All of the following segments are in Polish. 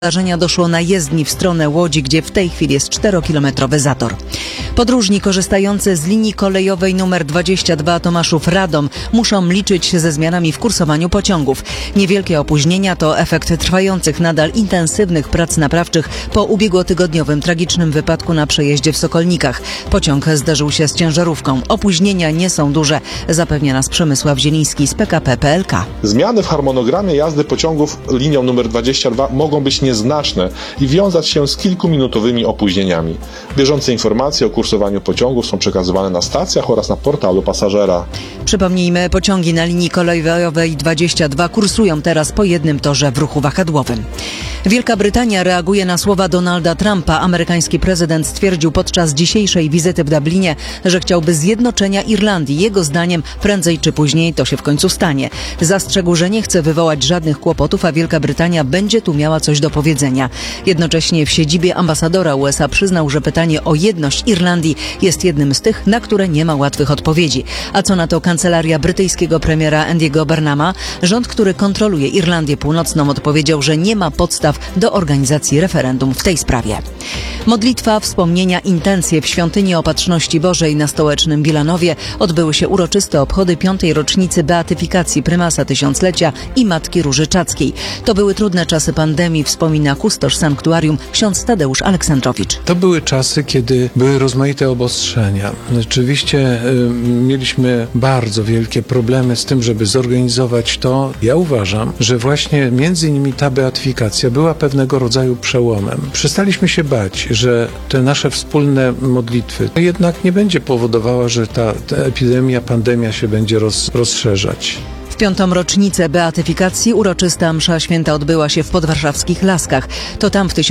Zdarzenia doszło na jezdni w stronę Łodzi, gdzie w tej chwili jest 4-kilometrowy zator. Podróżni korzystający z linii kolejowej nr 22 Tomaszów-Radom muszą liczyć się ze zmianami w kursowaniu pociągów. Niewielkie opóźnienia to efekt trwających nadal intensywnych prac naprawczych po ubiegłotygodniowym tragicznym wypadku na przejeździe w Sokolnikach. Pociąg zderzył się z ciężarówką. Opóźnienia nie są duże, zapewnia nas Przemysław Zieliński z PKP PLK. Zmiany w harmonogramie jazdy pociągów linią nr 22 mogą być nieznaczne i wiązać się z kilkuminutowymi opóźnieniami. Bieżące informacje o kursowaniu pociągów są przekazywane na stacjach oraz na portalu pasażera. Przypomnijmy, pociągi na linii kolejowej 22 kursują teraz po jednym torze w ruchu wahadłowym. Wielka Brytania reaguje na słowa Donalda Trumpa. Amerykański prezydent stwierdził podczas dzisiejszej wizyty w Dublinie, że chciałby zjednoczenia Irlandii. Jego zdaniem prędzej czy później to się w końcu stanie. Zastrzegł, że nie chce wywołać żadnych kłopotów, a Wielka Brytania będzie tu miała coś do powiedzenia. Jednocześnie w siedzibie ambasadora USA przyznał, że pytanie o jedność Irlandii jest jednym z tych, na które nie ma łatwych odpowiedzi. A co na to kancelaria brytyjskiego premiera Andy'ego Burnhama? Rząd, który kontroluje Irlandię Północną, odpowiedział, że nie ma podstaw do organizacji referendum w tej sprawie. Modlitwa, wspomnienia, intencje w Świątyni Opatrzności Bożej na stołecznym Wilanowie odbyły się uroczyste obchody 5. rocznicy beatyfikacji prymasa tysiąclecia i Matki Róży Czackiej. To były trudne czasy pandemii, wspomina kustosz sanktuarium ksiądz Tadeusz Aleksandrowicz. To były czasy, kiedy były rozmaite obostrzenia. Rzeczywiście mieliśmy bardzo wielkie problemy z tym, żeby zorganizować to. Ja uważam, że właśnie między innymi ta beatyfikacja była pewnego rodzaju przełomem. Przestaliśmy się bać, że te nasze wspólne modlitwy jednak nie będzie powodowała, że ta epidemia, pandemia się będzie rozszerzać. W 5. rocznicę beatyfikacji uroczysta msza święta odbyła się w podwarszawskich Laskach. To tam w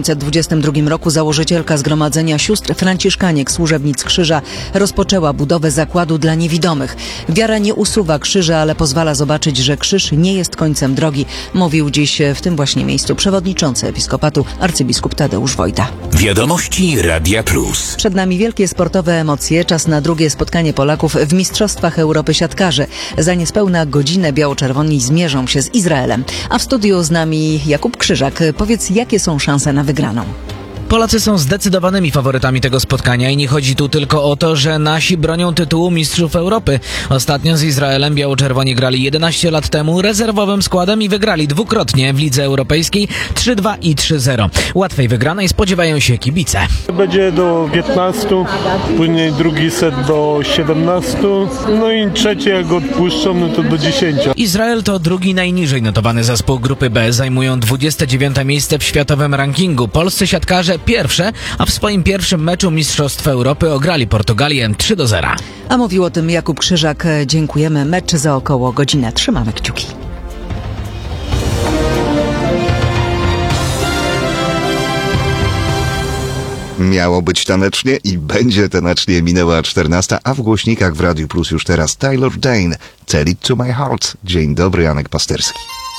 1922 roku założycielka Zgromadzenia Sióstr Franciszkaniek Służebnic Krzyża rozpoczęła budowę zakładu dla niewidomych. Wiara nie usuwa krzyża, ale pozwala zobaczyć, że krzyż nie jest końcem drogi, mówił dziś w tym właśnie miejscu przewodniczący episkopatu arcybiskup Tadeusz Wojda. Wiadomości Radia Plus. Przed nami wielkie sportowe emocje. Czas na drugie spotkanie Polaków w Mistrzostwach Europy Siatkarzy. Za niespełna godzinę biało-czerwoni zmierzą się z Izraelem. A w studiu z nami Jakub Krzyżak. Powiedz, jakie są szanse na wygraną? Polacy są zdecydowanymi faworytami tego spotkania i nie chodzi tu tylko o to, że nasi bronią tytułu Mistrzów Europy. Ostatnio z Izraelem biało-czerwoni grali 11 lat temu rezerwowym składem i wygrali dwukrotnie w Lidze Europejskiej 3-2 i 3-0. Łatwej wygranej spodziewają się kibice. Będzie do 15, później drugi set do 17, no i trzeci jak odpuszczą, no to do 10. Izrael to drugi najniżej notowany zespół grupy B, zajmują 29. miejsce w światowym rankingu. Polscy siatkarze pierwsze, a w swoim pierwszym meczu Mistrzostw Europy ograli Portugalię 3-0. A mówił o tym Jakub Krzyżak. Dziękujemy. Mecz za około godzinę. Trzymamy kciuki. Miało być tanecznie i będzie tanecznie. Minęła 14, a w głośnikach w Radiu Plus już teraz Taylor Dayne, Tell It To My Heart. Dzień dobry, Janek Pasterski.